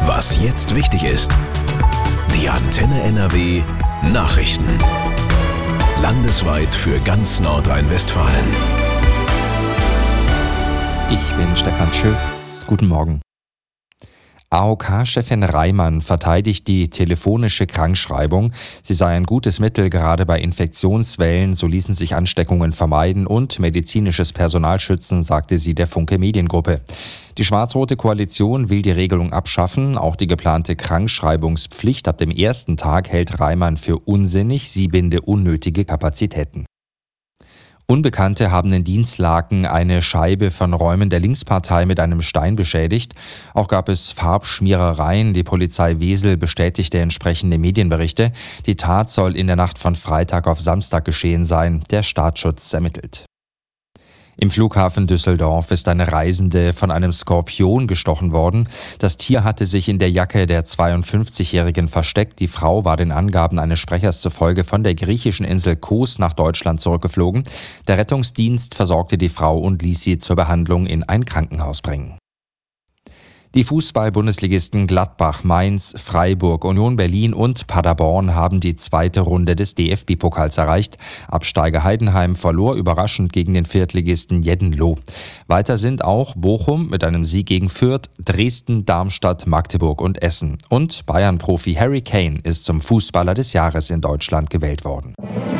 Was jetzt wichtig ist. Die Antenne NRW Nachrichten. Landesweit für ganz Nordrhein-Westfalen. Ich bin Stefan Schütz. Guten Morgen. AOK-Chefin Reimann verteidigt die telefonische Krankschreibung. Sie sei ein gutes Mittel, gerade bei Infektionswellen, so ließen sich Ansteckungen vermeiden und medizinisches Personal schützen, sagte sie der Funke Mediengruppe. Die schwarz-rote Koalition will die Regelung abschaffen. Auch die geplante Krankschreibungspflicht ab dem ersten Tag hält Reimann für unsinnig. Sie binde unnötige Kapazitäten. Unbekannte haben in Dinslaken eine Scheibe von Räumen der Linkspartei mit einem Stein beschädigt. Auch gab es Farbschmierereien. Die Polizei Wesel bestätigte entsprechende Medienberichte. Die Tat soll in der Nacht von Freitag auf Samstag geschehen sein. Der Staatsschutz ermittelt. Im Flughafen Düsseldorf ist eine Reisende von einem Skorpion gestochen worden. Das Tier hatte sich in der Jacke der 52-Jährigen versteckt. Die Frau war den Angaben eines Sprechers zufolge von der griechischen Insel Kos nach Deutschland zurückgeflogen. Der Rettungsdienst versorgte die Frau und ließ sie zur Behandlung in ein Krankenhaus bringen. Die Fußball-Bundesligisten Gladbach, Mainz, Freiburg, Union Berlin und Paderborn haben die zweite Runde des DFB-Pokals erreicht. Absteiger Heidenheim verlor überraschend gegen den Viertligisten Jeddenloh. Weiter sind auch Bochum mit einem Sieg gegen Fürth, Dresden, Darmstadt, Magdeburg und Essen. Und Bayern-Profi Harry Kane ist zum Fußballer des Jahres in Deutschland gewählt worden.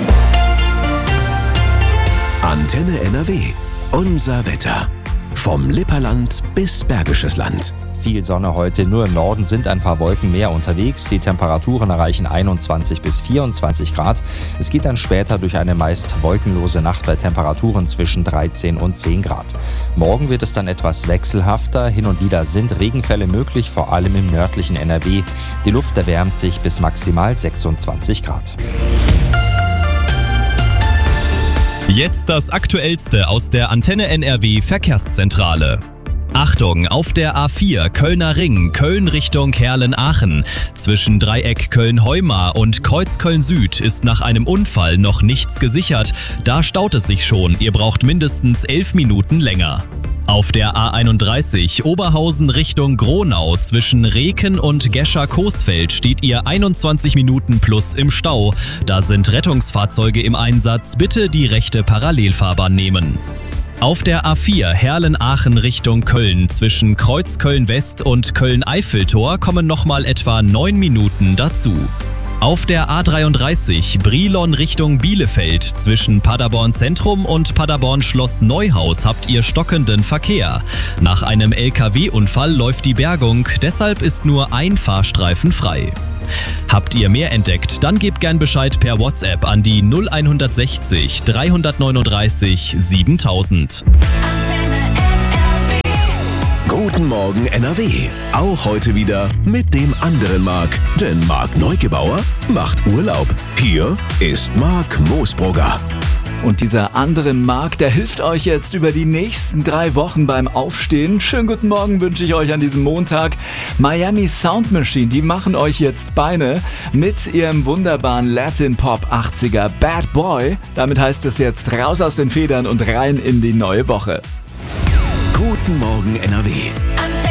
Antenne NRW. Unser Wetter. Vom Lipperland bis Bergisches Land. Viel Sonne heute, nur im Norden sind ein paar Wolken mehr unterwegs. Die Temperaturen erreichen 21 bis 24 Grad. Es geht dann später durch eine meist wolkenlose Nacht bei Temperaturen zwischen 13 und 10 Grad. Morgen wird es dann etwas wechselhafter. Hin und wieder sind Regenfälle möglich, vor allem im nördlichen NRW. Die Luft erwärmt sich bis maximal 26 Grad. Jetzt das Aktuellste aus der Antenne NRW Verkehrszentrale. Achtung, auf der A4 Kölner Ring, Köln Richtung Herlen-Aachen. Zwischen Dreieck Köln-Heumar und Kreuz Köln-Süd ist nach einem Unfall noch nichts gesichert. Da staut es sich schon, ihr braucht mindestens 11 Minuten länger. Auf der A31 Oberhausen Richtung Gronau zwischen Reken und Gescher-Coesfeld steht ihr 21 Minuten plus im Stau. Da sind Rettungsfahrzeuge im Einsatz, bitte die rechte Parallelfahrbahn nehmen. Auf der A4 Herlen-Aachen Richtung Köln zwischen Kreuz Köln-West und Köln-Eiffeltor kommen nochmal etwa 9 Minuten dazu. Auf der A33 Brilon Richtung Bielefeld zwischen Paderborn Zentrum und Paderborn Schloss Neuhaus habt ihr stockenden Verkehr. Nach einem LKW-Unfall läuft die Bergung, deshalb ist nur ein Fahrstreifen frei. Habt ihr mehr entdeckt, dann gebt gern Bescheid per WhatsApp an die 0160 339 7000. Guten Morgen NRW. Auch heute wieder mit dem anderen Marc. Denn Marc Neugebauer macht Urlaub. Hier ist Marc Moosbrugger. Und dieser andere Marc, der hilft euch jetzt über die nächsten 3 Wochen beim Aufstehen. Schönen guten Morgen wünsche ich euch an diesem Montag. Miami Sound Machine, die machen euch jetzt Beine mit ihrem wunderbaren Latin Pop 80er Bad Boy. Damit heißt es jetzt raus aus den Federn und rein in die neue Woche. Guten Morgen NRW.